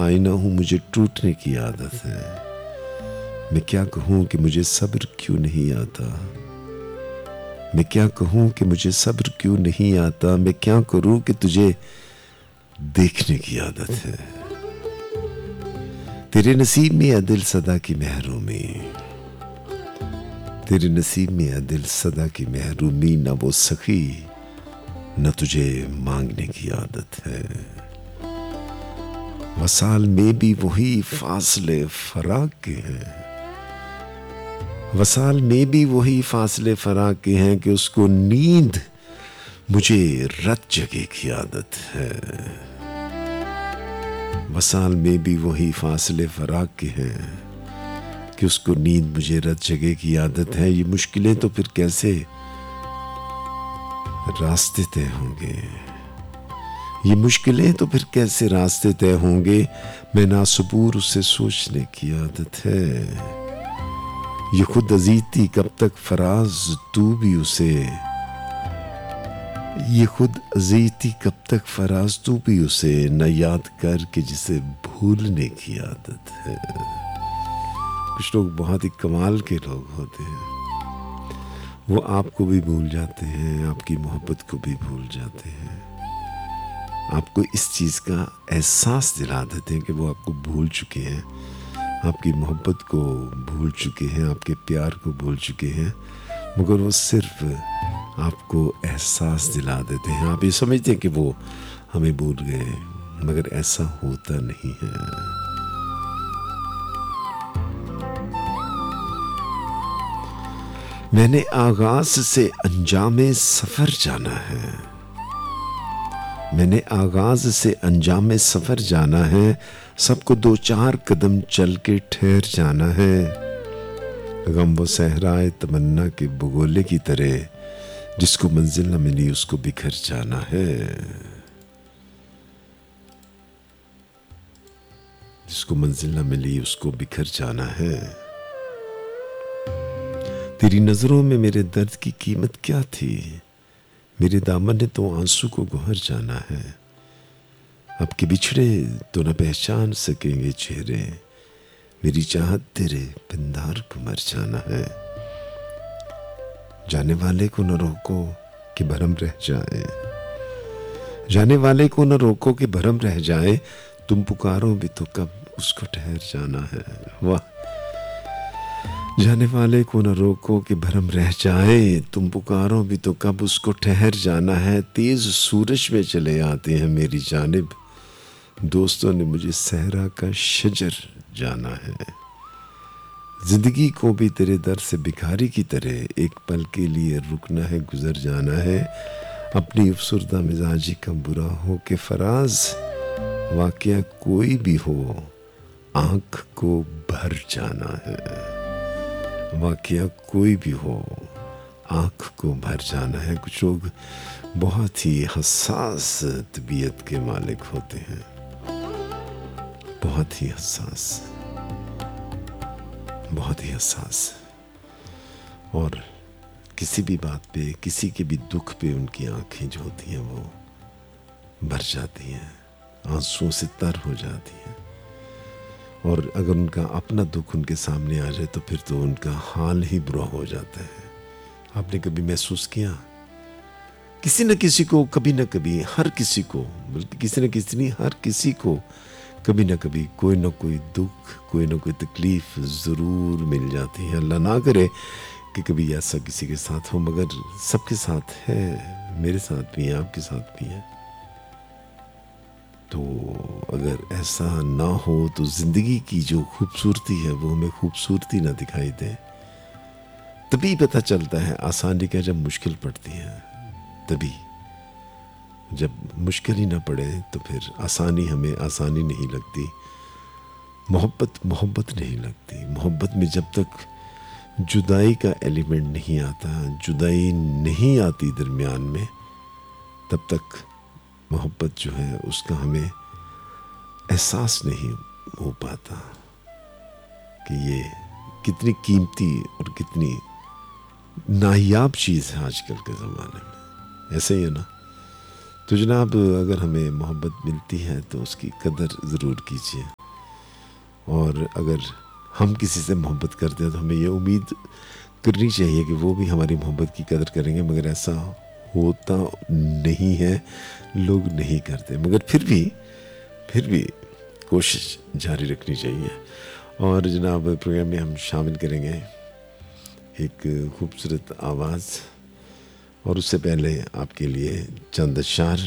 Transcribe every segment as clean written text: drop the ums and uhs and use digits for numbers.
आईना हूँ, मुझे टूटने की आदत है। मैं क्या कहूँ कि मुझे सब्र क्यों नहीं आता। मैं क्या कहूँ कि मुझे सब्र क्यों नहीं आता। मैं क्या करूँ कि तुझे देखने की आदत है। तेरे नसीब में है दिल सदा की महरूमी। तेरे नसीब में है दिल सदा की महरूमी। न वो सखी न तुझे मांगने की आदत है। वसाल में भी वही फासले फराक के हैं। वसाल में भी वही फासले फराक के हैं कि उसको नींद मुझे रत जगे की आदत है। वसाल में भी वही फासले फराक के हैं कि उसको नींद मुझे रत जगे की आदत है। ये मुश्किलें तो फिर कैसे रास्ते तय होंगे। ये मुश्किलें तो फिर कैसे रास्ते तय होंगे। मैं नासबूर उसे सोचने की आदत है। ये खुद अजीती कब तक फराज तू भी उसे। ये खुद अजीती कब तक फराज तू भी उसे न याद कर के जिसे भूलने की आदत है। कुछ लोग बहुत ही कमाल के लोग होते हैं। वो आपको भी भूल जाते हैं, आपकी मोहब्बत को भी भूल जाते हैं। आपको इस चीज़ का एहसास दिला देते हैं कि वो आपको भूल चुके हैं, आपकी मोहब्बत को भूल चुके हैं, आपके प्यार को भूल चुके हैं, मगर वो सिर्फ आपको एहसास दिला देते हैं। आप ये समझते हैं कि वो हमें भूल गए, मगर ऐसा होता नहीं है। मैंने आगाज से अंजामे सफर जाना है। मैंने आगाज से अंजामे सफर जाना है। सबको 2-4 कदम चल के ठहर जाना है। गम वो सहराए तमन्ना के भगोले की तरह, जिसको मंजिल न मिली उसको बिखर जाना है। जिसको मंजिल न मिली उसको बिखर जाना है। तेरी नजरों में मेरे दर्द की कीमत क्या थी। मेरे दामन ने तो आंसू को गुहर जाना है। अब के बिछड़े तो न पहचान सकेंगे चेहरे। मेरी चाहत तेरे पिंदार को मर जाना है। जाने वाले को न रोको कि भरम रह जाए। जाने वाले को न रोको कि भरम रह जाए। तुम पुकारो भी तो कब उसको ठहर जाना है। वाह। जाने वाले को न रोको कि भरम रह जाए। तुम पुकारो भी तो कब उसको ठहर जाना है। तेज सूरज में चले आते हैं मेरी जानिब। दोस्तों ने मुझे सहरा का शजर जाना है। जिंदगी को भी तेरे दर से भिखारी की तरह एक पल के लिए रुकना है, गुजर जाना है। अपनी अफसुर्दा मिजाजी का बुरा हो के फराज, वाकया कोई भी हो आंख को भर जाना है। वाकया कोई भी हो आंख को भर जाना है। कुछ लोग बहुत ही हसास तबीयत के मालिक होते हैं, बहुत ही हसास, बहुत ही हसास। और किसी भी बात पे, किसी के भी दुख पे उनकी आंखें जो होती हैं वो भर जाती हैं, आंसुओं से तर हो जाती हैं। और अगर उनका अपना दुख उनके सामने आ जाए तो फिर तो उनका हाल ही बुरा हो जाता है। आपने कभी महसूस किया, किसी न किसी को, कभी न कभी, हर किसी को, बल्कि किसी न किसी नहीं, हर किसी को कभी न कभी कोई न कोई दुख, कोई न कोई तकलीफ ज़रूर मिल जाती है। अल्लाह ना करे कि कभी ऐसा किसी के साथ हो, मगर सबके साथ है। मेरे साथ भी है, आपके साथ भी है। तो अगर ऐसा ना हो तो ज़िंदगी की जो खूबसूरती है वो हमें खूबसूरती ना दिखाई दे। तभी पता चलता है आसानी का जब मुश्किल पड़ती है। तभी जब मुश्किल ही ना पड़े तो फिर आसानी हमें आसानी नहीं लगती। मोहब्बत मोहब्बत नहीं लगती। मोहब्बत में जब तक जुदाई का एलिमेंट नहीं आता, जुदाई नहीं आती दरमियान में, तब तक मोहब्बत जो है उसका हमें एहसास नहीं हो पाता कि ये कितनी कीमती और कितनी नायाब चीज़ है आजकल के ज़माने में। ऐसे ही है ना। तो जनाब, अगर हमें मोहब्बत मिलती है तो उसकी कदर ज़रूर कीजिए, और अगर हम किसी से मोहब्बत करते हैं तो हमें ये उम्मीद करनी चाहिए कि वो भी हमारी मोहब्बत की कदर करेंगे। मगर ऐसा होता नहीं है, लोग नहीं करते। मगर फिर भी कोशिश जारी रखनी चाहिए। और जनाब, प्रोग्राम में हम शामिल करेंगे एक खूबसूरत आवाज़, और उससे पहले आपके लिए चंद अशआर।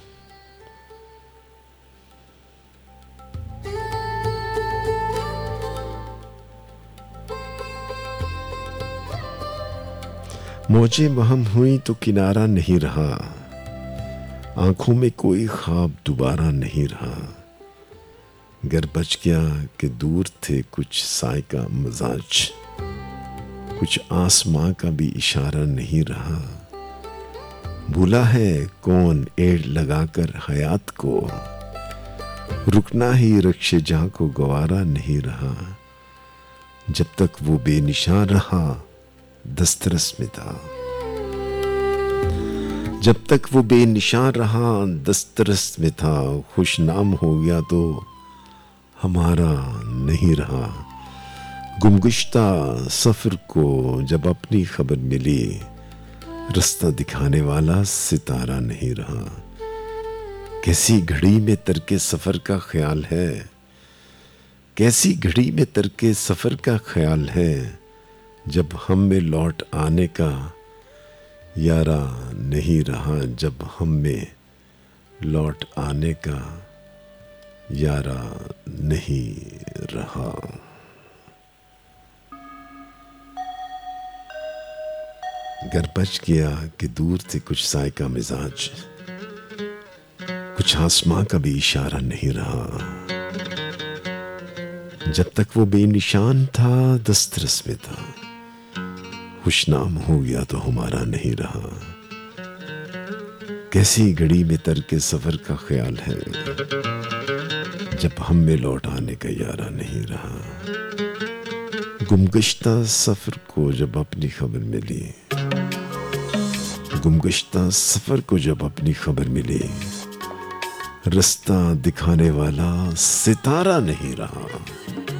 मौजें वहम हुई तो किनारा नहीं रहा, आंखों में कोई ख्वाब दोबारा नहीं रहा। घर बच गया कि दूर थे कुछ साए का मजाज, कुछ आसमां का भी इशारा नहीं रहा। भूला है कौन एड़ लगाकर हयात को, रुकना ही रक्शे जहां को गवारा नहीं रहा। जब तक वो बेनिशान रहा दस्तरस में था, जब तक वो बेनिशान रहा दस्तरस में था। खुशनाम हो गया तो हमारा नहीं रहा। गुमगुश्ता सफर को जब अपनी खबर मिली, रास्ता दिखाने वाला सितारा नहीं रहा। कैसी घड़ी में तरके सफर का ख्याल है, कैसी घड़ी में तरके सफर का ख्याल है। जब हम में लौट आने का यारा नहीं रहा, जब हम में लौट आने का यारा नहीं रहा। घर बच गया कि दूर थे कुछ साए का मिजाज, कुछ आसमां का भी इशारा नहीं रहा। जब तक वो बेनिशान था दस्तरस में था, खुशनाम हो गया तो हमारा नहीं रहा। कैसी घड़ी में तरके सफर का ख्याल है, जब हम में लौट आने का यारा नहीं रहा। गुमगश्ता सफर को जब अपनी खबर मिली, गुमगश्ता सफर को जब अपनी खबर मिली, रास्ता दिखाने वाला सितारा नहीं रहा।